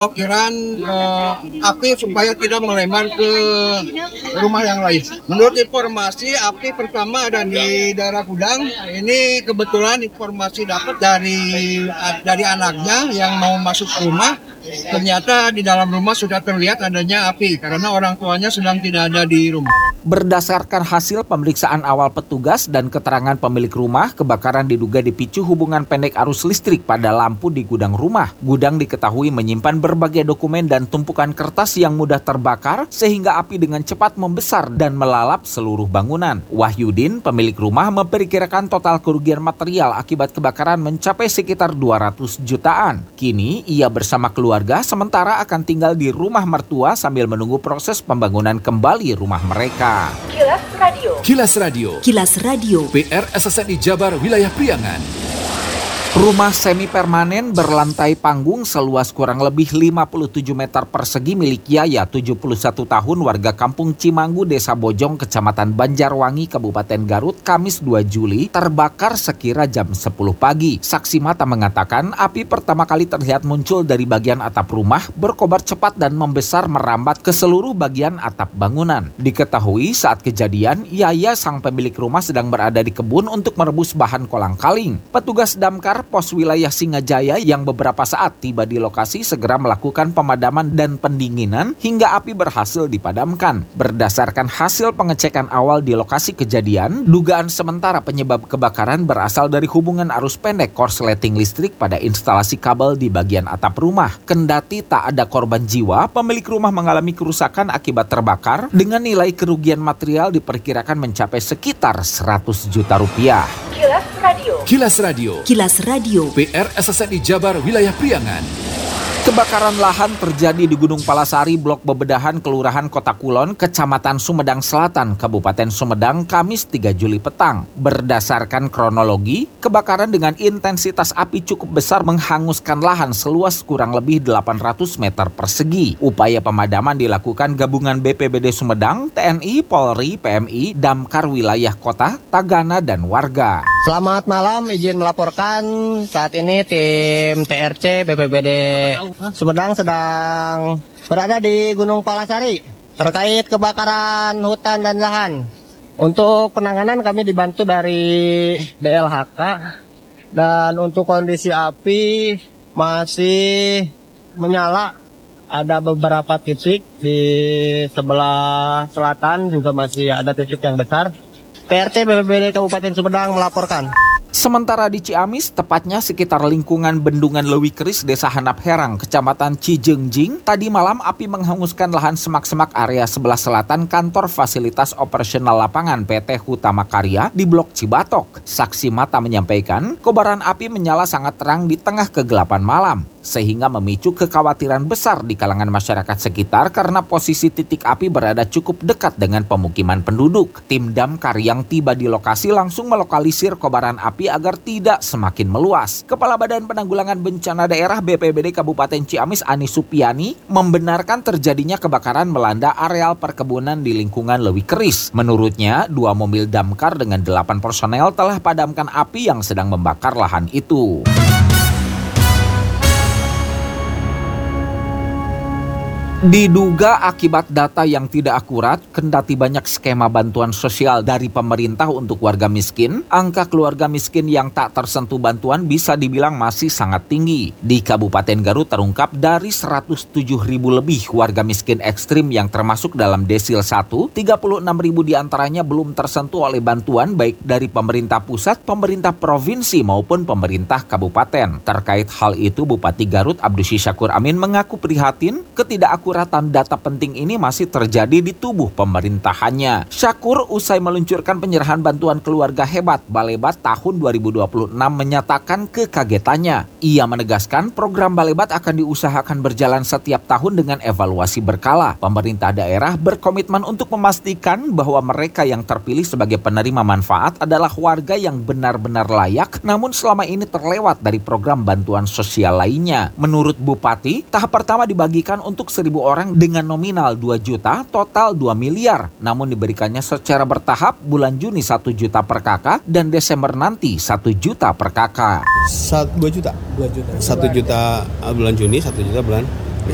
Kiraan api supaya tidak melembar ke rumah yang lain. Menurut informasi, api pertama ada di daerah gudang. Ini kebetulan informasi dapat dari anaknya yang mau masuk ke rumah. Ternyata di dalam rumah sudah terlihat adanya api karena orang tuanya sedang tidak ada di rumah. Berdasarkan hasil pemeriksaan awal petugas dan keterangan pemilik rumah, kebakaran diduga dipicu hubungan pendek arus listrik pada lampu di gudang rumah. Gudang diketahui menyimpan berbagai dokumen dan tumpukan kertas yang mudah terbakar sehingga api dengan cepat membesar dan melalap seluruh bangunan. Wahyudin, pemilik rumah, memperkirakan total kerugian material akibat kebakaran mencapai sekitar 200 jutaan. Kini ia bersama keluarga sementara akan tinggal di rumah mertua sambil menunggu proses pembangunan kembali rumah mereka. Kilas Radio. Kilas Radio. Kilas Radio. PR SSNI Jabar Wilayah Priangan. Rumah semi permanen berlantai panggung seluas kurang lebih 57 meter persegi milik Yaya, 71 tahun, warga kampung Cimanggu, Desa Bojong, Kecamatan Banjarwangi, Kabupaten Garut, Kamis 2 Juli, terbakar sekira jam 10 pagi. Saksi mata mengatakan api pertama kali terlihat muncul dari bagian atap rumah, berkobar cepat dan membesar merambat ke seluruh bagian atap bangunan. Diketahui saat kejadian, Yaya sang pemilik rumah sedang berada di kebun untuk merebus bahan kolang-kaling. Petugas damkar Pos Wilayah Singajaya yang beberapa saat tiba di lokasi segera melakukan pemadaman dan pendinginan hingga api berhasil dipadamkan. Berdasarkan hasil pengecekan awal di lokasi kejadian, dugaan sementara penyebab kebakaran berasal dari hubungan arus pendek korsleting listrik pada instalasi kabel di bagian atap rumah. Kendati tak ada korban jiwa, pemilik rumah mengalami kerusakan akibat terbakar dengan nilai kerugian material diperkirakan mencapai sekitar 100 juta rupiah. Kilas Radio. Kilas Radio. Kilas Radio. PR SSNI Jabar Wilayah Priangan. Kebakaran lahan terjadi di Gunung Palasari, Blok Bebedahan, Kelurahan Kota Kulon, Kecamatan Sumedang Selatan, Kabupaten Sumedang, Kamis 3 Juli petang. Berdasarkan kronologi, kebakaran dengan intensitas api cukup besar menghanguskan lahan seluas kurang lebih 800 meter persegi. Upaya pemadaman dilakukan gabungan BPBD Sumedang, TNI, Polri, PMI, Damkar Wilayah Kota, Tagana, dan warga. Selamat malam, izin melaporkan saat ini tim TRC BPBD Sumedang sedang berada di Gunung Palasari terkait kebakaran hutan dan lahan. Untuk penanganan kami dibantu dari DLHK dan untuk kondisi api masih menyala. Ada beberapa titik di sebelah selatan juga masih ada titik yang besar. TRC BPBD Kabupaten Sumedang melaporkan. Sementara di Ciamis, tepatnya sekitar lingkungan Bendungan Lewi Keris, Desa Handap Herang, Kecamatan Cijengjing, tadi malam api menghanguskan lahan semak-semak area sebelah selatan kantor fasilitas operasional lapangan PT Hutama Karya di Blok Cibatok. Saksi mata menyampaikan, kobaran api menyala sangat terang di tengah kegelapan malam, sehingga memicu kekhawatiran besar di kalangan masyarakat sekitar karena posisi titik api berada cukup dekat dengan pemukiman penduduk. Tim damkar yang tiba di lokasi langsung melokalisir kobaran api agar tidak semakin meluas. Kepala Badan Penanggulangan Bencana Daerah BPBD Kabupaten Ciamis, Ani Supiani, membenarkan terjadinya kebakaran melanda areal perkebunan di lingkungan Lewi Keris. Menurutnya, 2 mobil damkar dengan 8 personel telah padamkan api yang sedang membakar lahan itu. Diduga akibat data yang tidak akurat, kendati banyak skema bantuan sosial dari pemerintah untuk warga miskin, angka keluarga miskin yang tak tersentuh bantuan bisa dibilang masih sangat tinggi. Di Kabupaten Garut terungkap dari 107.000 lebih warga miskin ekstrim yang termasuk dalam desil 1, 36.000 diantaranya belum tersentuh oleh bantuan baik dari pemerintah pusat, pemerintah provinsi maupun pemerintah kabupaten. Terkait hal itu, Bupati Garut Abdusy Syakur Amin mengaku prihatin ketidakakuratan data penting ini masih terjadi di tubuh pemerintahannya. Syakur usai meluncurkan penyerahan bantuan keluarga hebat Balebat tahun 2026 menyatakan kekagetannya. Ia menegaskan program Balebat akan diusahakan berjalan setiap tahun dengan evaluasi berkala. Pemerintah daerah berkomitmen untuk memastikan bahwa mereka yang terpilih sebagai penerima manfaat adalah warga yang benar-benar layak, namun selama ini terlewat dari program bantuan sosial lainnya. Menurut Bupati, tahap pertama dibagikan untuk 1.000 orang dengan nominal 2 juta, total 2 miliar. Namun diberikannya secara bertahap, bulan Juni 1 juta per kakak dan Desember nanti 1 juta per kakak. 2 juta. 1 juta bulan Juni, 1 juta bulan